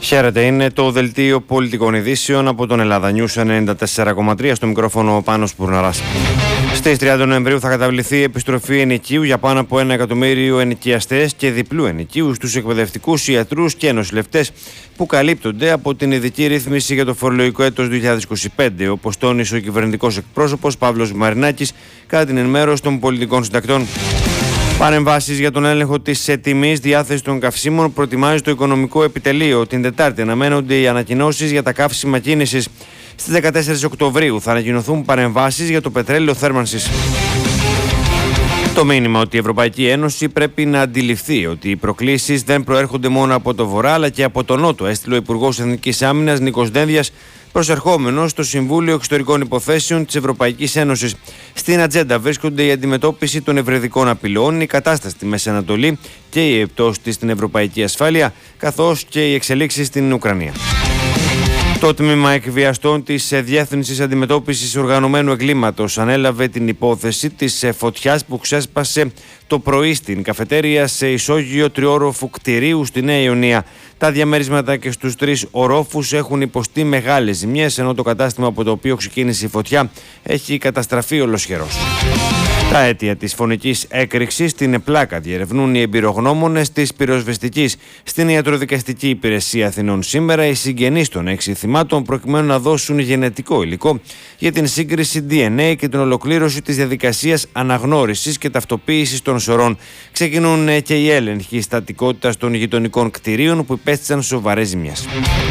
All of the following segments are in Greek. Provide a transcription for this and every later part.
Χαίρετε, είναι το δελτίο πολιτικών ειδήσεων από τον Ελλάδα News 94,3 στο μικρόφωνο Πάνος Πουρναράς. Στις 30 Νοεμβρίου θα καταβληθεί επιστροφή ενοικίου για πάνω από 1 εκατομμύριο ενοικιαστές και διπλού ενοικίου στους εκπαιδευτικούς, ιατρούς και νοσηλευτές που καλύπτονται από την ειδική ρύθμιση για το φορολογικό έτος 2025, όπως τόνισε ο κυβερνητικός εκπρόσωπος Παύλος Μαρινάκης κατά την ενημέρωση των πολιτικών συντακτών. Παρεμβάσεις για τον έλεγχο της τιμής διάθεσης των καυσίμων προετοιμάζει το Οικονομικό Επιτελείο. Την Τετάρτη αναμένονται οι ανακοινώσεις για τα καύσιμα κίνησης. Στις 14 Οκτωβρίου θα ανακοινωθούν παρεμβάσεις για το πετρέλαιο θέρμανσης. Το μήνυμα ότι η Ευρωπαϊκή Ένωση πρέπει να αντιληφθεί ότι οι προκλήσεις δεν προέρχονται μόνο από το Βορρά αλλά και από το Νότο, έστειλε ο Υπουργός Εθνικής Άμυνας Νίκος Δένδιας, προσερχόμενος στο Συμβούλιο Εξωτερικών Υποθέσεων της Ευρωπαϊκής Ένωσης. Στην ατζέντα βρίσκονται η αντιμετώπιση των ευρεδικών απειλών, η κατάσταση στη Μέση Ανατολή και η επιπτώσεις της στην ευρωπαϊκή ασφάλεια, καθώς και οι εξελίξεις στην Ουκρανία. Το τμήμα εκβιαστών της Διεύθυνσης Αντιμετώπισης Οργανωμένου Εγκλήματος ανέλαβε την υπόθεση της φωτιάς που ξέσπασε το πρωί στην καφετέρια σε ισόγειο τριόροφου κτηρίου στη Νέα Ιωνία. Τα διαμερίσματα και στους 3 ορόφους έχουν υποστεί μεγάλες ζημιές, ενώ το κατάστημα από το οποίο ξεκίνησε η φωτιά έχει καταστραφεί ολοσχερός. Τα αίτια της φωνικής έκρηξης στην πλάκα διερευνούν οι εμπειρογνώμονες της πυροσβεστικής. Στην Ιατροδικαστική Υπηρεσία Αθηνών σήμερα οι συγγενείς των 6 θυμάτων προκειμένου να δώσουν γενετικό υλικό για την σύγκριση DNA και την ολοκλήρωση της διαδικασίας αναγνώρισης και ταυτοποίησης των σωρών. Ξεκινούν και οι έλεγχοι στατικότητας των γειτονικών κτηρίων που υπέστησαν σοβαρές ζημιές.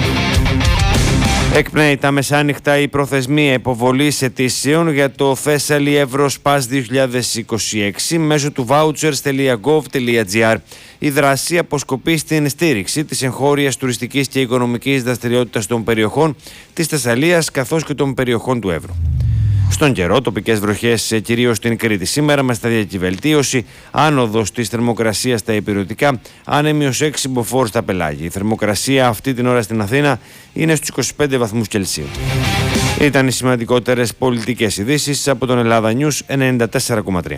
Εκπνέει τα μεσάνυχτα η προθεσμία υποβολής αιτήσεων για το Thessaly Europass 2026 μέσω του vouchers.gov.gr. Η δράση αποσκοπεί στην στήριξη της εγχώριας τουριστικής και οικονομικής δραστηριότητας των περιοχών της Θεσσαλίας καθώς και των περιοχών του Εύρου. Στον καιρό, τοπικές βροχές κυρίως στην Κρήτη σήμερα με σταδιακή βελτίωση, άνοδος της θερμοκρασίας στα ηπειρωτικά, άνεμοι ως 6 μποφόρ στα πελάγια. Η θερμοκρασία αυτή την ώρα στην Αθήνα είναι στους 25 βαθμούς Κελσίου. Ήταν οι σημαντικότερες πολιτικές ειδήσεις από τον Ελλάδα News 94,3.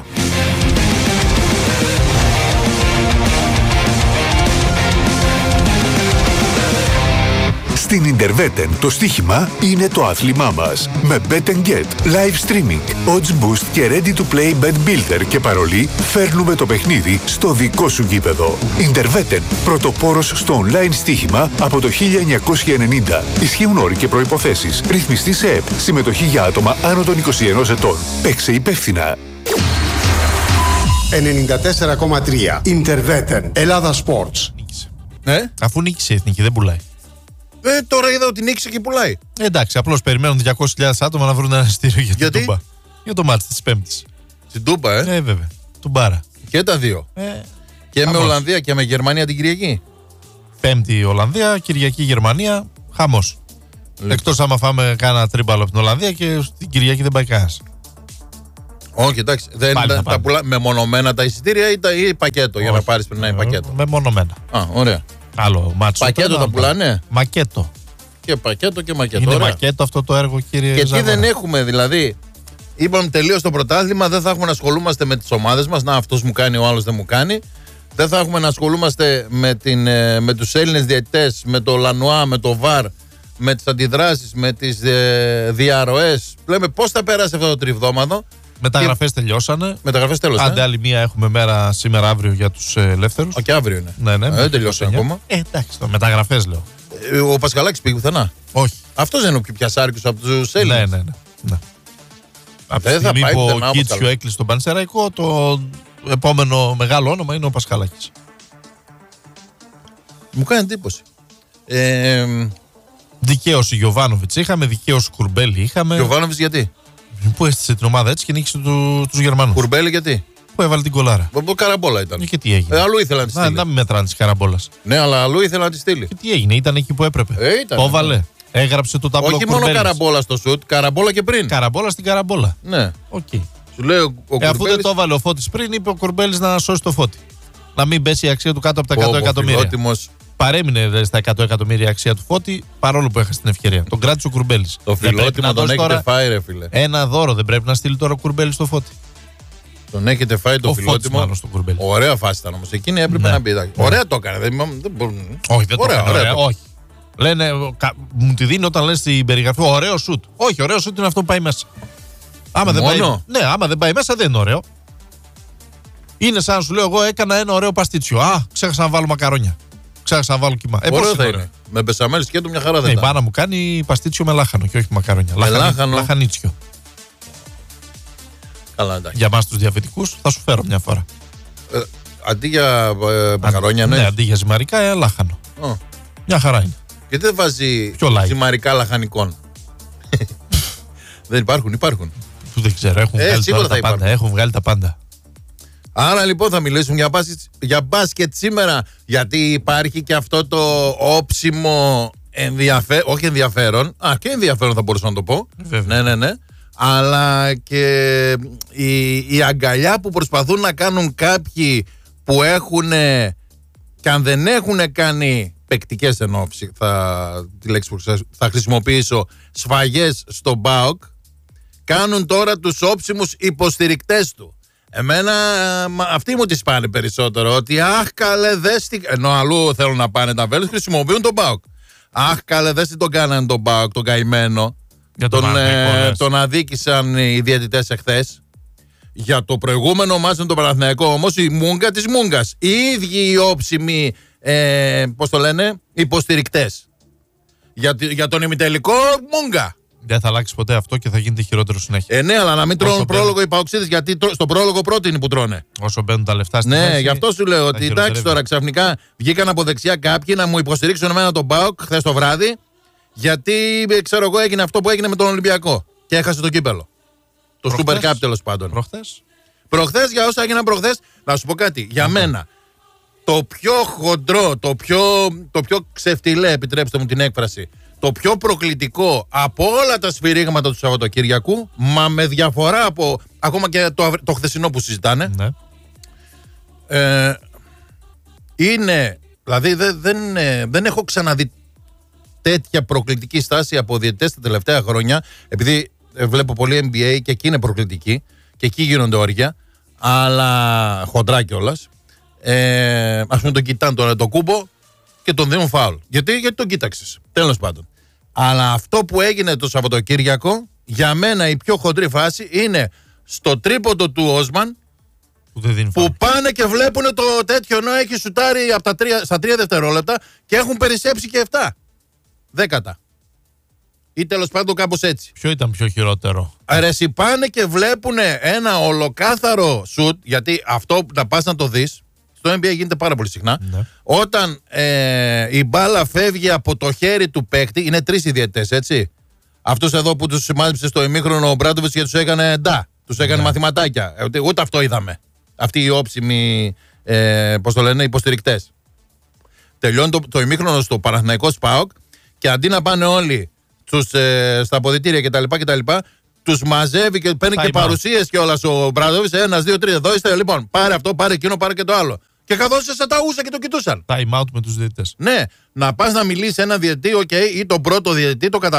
Στην Ιντερβέτεν το στοίχημα είναι το άθλημά μας. Με Bet & Get, live streaming, odds boost και ready to play bet builder και παρολί φέρνουμε το παιχνίδι στο δικό σου γήπεδο. Ιντερβέτεν, πρωτοπόρος στο online στοίχημα από το 1990. Ισχύουν όροι και προϋποθέσεις. Ρυθμιστή σε ΕΠ. Συμμετοχή για άτομα άνω των 21 ετών. Παίξε υπεύθυνα. 94,3 Ιντερβέτεν. Ελλάδα Sports. Αφού νίκησε η Εθνική, δεν πουλάει. Τώρα είδα ότι νίκησε και πουλάει. Εντάξει, απλώς περιμένουν 200.000 άτομα να βρουν ένα εισιτήριο για την Τούμπα. Για το μάτς της Πέμπτης. Στην Τούμπα, βέβαια. Τουμπάρα. Και τα δύο. Και με Ολλανδία και με Γερμανία την Κυριακή. Πέμπτη Ολλανδία, Κυριακή Γερμανία. Χαμός. Εκτός άμα φάμε κάνα τρίμπαλο από την Ολλανδία και την Κυριακή δεν πάει κανένας. Όχι, εντάξει. Δεν τα πουλά μεμονωμένα τα εισιτήρια ή πακέτο. Για να πάρεις πριν να είναι πακέτο. Μεμονωμένα. Ωραία. Άλλο μάτσο. Πακέτο τα πουλάνε. Μακέτο. Και πακέτο και μακέτο. Είναι ωραία. μακέτο αυτό το έργο, κύριε Και Ζαγόρα. τι δεν έχουμε, δηλαδή. Είπαμε τελείως το πρωτάθλημα, δεν θα έχουμε να ασχολούμαστε με τις ομάδες μας. Να, αυτός μου κάνει, ο άλλος δεν μου κάνει. Δεν θα έχουμε να ασχολούμαστε με τους Έλληνες διαιτητές, με το Λανουά, με το ΒΑΡ, με τις αντιδράσεις, με τις διαρροές. Λέμε πώς θα πέρασε αυτό το τριβδόμαδο. Μεταγραφές τελειώσανε. Μεταγραφές τέλος. Άντε άλλη μία έχουμε μέρα σήμερα αύριο για τους ελεύθερους. Και αύριο είναι. Ναι, δεν τελειώσανε ακόμα. Εντάξει, μεταγραφές λέω. Ο Πασχαλάκης πήγε πουθενά. Όχι. Αυτός δεν είναι ο πιο πιασάρικος από τους Έλληνες. Ναι. Από τη στιγμή που ο Κίτσιο έκλεισε τον Πανσεραϊκό, το επόμενο μεγάλο όνομα είναι ο Πασχαλάκης. Μου κάνει εντύπωση. Δικαίωση Γιοβάνοβιτς είχαμε, δικαίωση Κουρμπέλη είχαμε. Γιοβάνοβιτς γιατί? Που έστησε την ομάδα έτσι και νίκησε τους Γερμανούς. Κουρμπέλη γιατί? Που έβαλε την κολάρα. Καραμπόλα ήταν. Και τι έγινε? Αλλού ήθελα να τη στείλει. Να μην μετράνε τη Καραμπόλα. Ναι, αλλά αλλού ήθελα να τη στείλει. Και τι έγινε? Ήταν εκεί που έπρεπε. Ήταν. Το έβαλε. Έγραψε το ταμπλό. Όχι μόνο Καραμπόλα στο σουτ, Καραμπόλα και πριν. Καραμπόλα στην Καραμπόλα. Ναι. Okay. Σου λέει ο Κουρμπέλης... Αφού δεν το έβαλε ο Φώτης πριν, είπε ο Κουρμπέλης να σώσει το Φώτη. Να μην πέσει η αξία του κάτω από τα 100 εκατομμύρια. Παρέμεινε στα 100 εκατομμύρια αξία του Φώτη, παρόλο που έχασε την ευκαιρία. Τον κράτησε ο Κουρμπέλης. Το φιλότιμο τον έχετε φάει, ρε φίλε. Ένα δώρο δεν πρέπει να στείλει τώρα ο Κουρμπέλης στο Φώτη. Τον έχετε φάει το φιλότιμο. Ωραία φάση ήταν όμως. Εκείνη έπρεπε να μπει. Ωραία το έκανε. Όχι, δεν το έκανε. Όχι. Λένε, μου τη δίνει όταν λες στην περιγραφή ωραίο σουτ. Όχι, ωραίο σουτ είναι αυτό που πάει μέσα. Άμα δεν πάει, ναι, άμα δεν πάει μέσα δεν είναι ωραίο. Είναι σαν να σου λέω εγώ έκανα ένα ωραίο παστίτσιο. Α, ξέχασα να βάλω μακαρόνια. Ξέχασα να βάλω κιμά. Ωραίο θα είναι. Με μπεσαμέλ σκέτο μια χαρά δεν είναι. Η μάνα μου κάνει παστίτσιο με λάχανο και όχι μακαρόνια. Λαχανίτσιο. Καλά, εντάξει. Για εμάς τους διαβητικούς θα σου φέρω μια φορά. Αντί για μακαρόνια, ναι. Αντί για ζυμαρικά, λάχανο. Μια χαρά είναι. Γιατί δεν βάζει ζυμαρικά λαχανικών? Δεν υπάρχουν. Που δεν ξέρω, έχουν βγάλει τα πάντα. Έχουν βγάλει τα πάντα. Άρα λοιπόν θα μιλήσουμε για μπάσκετ σήμερα, γιατί υπάρχει και αυτό το όψιμο όχι ενδιαφέρον, και ενδιαφέρον θα μπορούσα να το πω. Ναι. Αλλά και η αγκαλιά που προσπαθούν να κάνουν κάποιοι που έχουν, και αν δεν έχουν κάνει παικτικές ενόψεις, τη λέξη που θα χρησιμοποιήσω, σφαγές στον ΠΑΟΚ, κάνουν τώρα τους όψιμους υποστηρικτές του. Εμένα αυτοί μου τις πάνε περισσότερο, ότι αχ καλέ δες τι, ενώ αλλού θέλουν να πάνε τα βέλος, χρησιμοποιούν τον ΠΑΟΚ. Αχ καλέ δες τι τον κάνανε τον ΠΑΟΚ, τον καημένο. Τον αδίκησαν οι διαιτητές εχθές. Για το προηγούμενο μάτς με τον Παναθηναϊκό όμως η μούγκα της μούγκας. Οι ίδιοι οι όψιμοι πώς το λένε, υποστηρικτές. Για τον ημιτελικό μούγκα. Δεν θα αλλάξει ποτέ αυτό και θα γίνεται χειρότερο συνέχεια. Ναι, αλλά να μην τρώνε πρόλογο οι παοξίδες, γιατί στον πρόλογο πρώτοι είναι που τρώνε. Όσο μπαίνουν τα λεφτά στη μέση. Ναι, γι' αυτό σου λέω ότι εντάξει τώρα ξαφνικά βγήκαν από δεξιά κάποιοι να μου υποστηρίξουν εμένα τον ΠΑΟΚ χθες το βράδυ, γιατί ξέρω εγώ έγινε αυτό που έγινε με τον Ολυμπιακό και έχασε το κύπελο. Το Super Cup τέλος πάντων. Προχθές, για όσα έγιναν προχθές, να σου πω κάτι. Για μένα, το πιο χοντρό, το πιο ξεφτιλέ, επιτρέψτε μου την έκφραση, το πιο προκλητικό από όλα τα σφυρίγματα του Σαββατοκύριακου, μα με διαφορά από ακόμα και το χθεσινό που συζητάνε, ναι. Είναι, δηλαδή δεν έχω ξαναδεί τέτοια προκλητική στάση από διαιτητές τα τελευταία χρόνια, επειδή βλέπω πολύ NBA και εκεί είναι προκλητική και εκεί γίνονται όρια, αλλά χοντρά κιόλας. Ας πούμε τον κοιτάνε τώρα το κούμπο και τον δίνουν φάουλ. Γιατί τον κοίταξες. Τέλος πάντων. Αλλά αυτό που έγινε το Σαββατοκύριακο, για μένα η πιο χοντρή φάση είναι στο τρίποντο του Όσμαν, που πάνε και βλέπουν το τέτοιο, ενώ έχει σουτάρει στα 3 δευτερόλεπτα και έχουν περισσέψει και 7 δέκατα. Ή τέλος πάντων κάπως έτσι. Ποιο ήταν πιο χειρότερο? Αρέσει, πάνε και βλέπουν ένα ολοκάθαρο σουτ, γιατί αυτό να πας να το δεις, στο NBA γίνεται πάρα πολύ συχνά. Ναι. Όταν η μπάλα φεύγει από το χέρι του παίκτη, είναι 3 οι διαιτητές, έτσι. Αυτός εδώ που τους σημάδεψε στο ημίχρονο ο Μπράντοβιτς και τους έκανε τους έκανε μαθηματάκια. Ούτε αυτό είδαμε. Αυτοί οι όψιμοι, πώς το λένε, υποστηρικτές. Τελειώνει το ημίχρονο στο Παναθηναϊκό ΠΑΟΚ και αντί να πάνε όλοι στα αποδυτήρια κτλ. Τους μαζεύει και παίρνει και παρουσίες κιόλας ο Μπράντοβιτς. 1, 2, 3, εδώ είστε, λοιπόν. Πάρε αυτό, πάρε εκείνο, πάρε και το άλλο. Και καθώς σε τα ούσα και το κοιτούσαν. Time out με τους διαιτητές. Ναι, να πας να μιλήσεις σε έναν διαιτητή, ή τον πρώτο διαιτητή, το